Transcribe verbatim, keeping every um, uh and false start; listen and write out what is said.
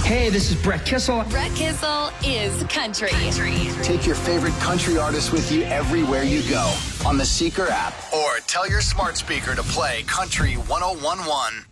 Hey, this is Brett Kissel. Brett Kissel is country. Take your favorite country artist with you everywhere you go on the Seeker app, or tell your smart speaker to play Country one oh one one.